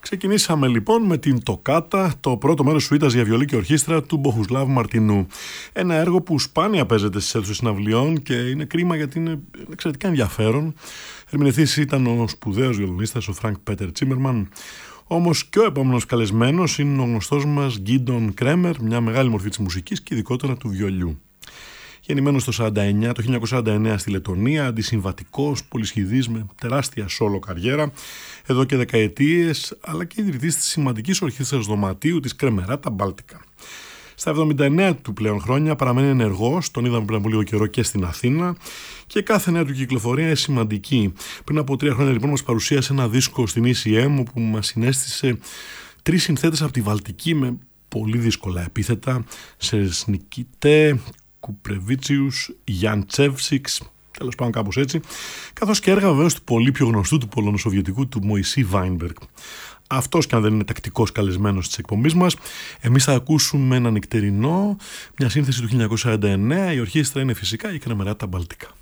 Ξεκινήσαμε λοιπόν με την Τοκάτα, το πρώτο μέρος σουίτας για βιολί και ορχήστρα του Μποχουσλάβ Μαρτινού. Ένα έργο που σπάνια παίζεται στις αίθουσες συναυλιών και είναι κρίμα γιατί είναι εξαιρετικά ενδιαφέρον. Ερμηνευτής ήταν ο σπουδαίος βιολονίστας ο Φρανκ Πέτερ Τσίμερμαν. Όμως και ο επόμενος καλεσμένος είναι ο γνωστός μας Γκίντον Κρέμερ, μια μεγάλη μορφή της μουσικής και ειδικότερα του βιολιού. Γεννημένος το 1949 στη Λετονία, αντισυμβατικός, πολυσχηδής με τεράστια σόλο καριέρα, εδώ και δεκαετίες, αλλά και ιδρυτής της σημαντικής ορχήστρας δωματίου της Κρεμεράτα Μπάλτικα. Στα 79 του πλέον χρόνια παραμένει ενεργός, τον είδαμε πριν από λίγο καιρό και στην Αθήνα και κάθε νέα του κυκλοφορία είναι σημαντική. Πριν από 3 χρόνια λοιπόν μας παρουσίασε ένα δίσκο στην ECM όπου μας συνέστησε 3 συνθέτες από τη Βαλτική με πολύ δύσκολα επίθετα, Σερσνικιτέ, Κουπρεβίτσιους, Γιαντσεύσιξ, τέλος πάντων κάπως έτσι, καθώς και έργα βεβαίως του πολύ πιο γνωστού του Πολωνοσοβιετικού του Μωυσή Βάινμπεργκ. Αυτός και αν δεν είναι τακτικός καλεσμένος της εκπομπής μας, εμείς θα ακούσουμε ένα νυχτερινό, μια σύνθεση του 1949, η ορχήστρα είναι φυσικά η Κρεμεράτα Μπάλτικα.